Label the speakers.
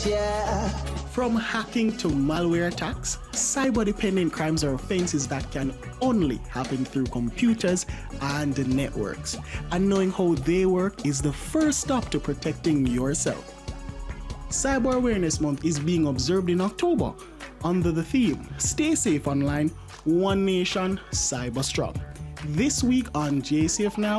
Speaker 1: yeah.
Speaker 2: From hacking to malware attacks, cyber-dependent crimes are offenses that can only happen through computers and networks. And knowing how they work is the first step to protecting yourself. Cyber Awareness Month is being observed in October under the theme, Stay Safe Online, One Nation, Cyber Strong. This week on JSafe Now,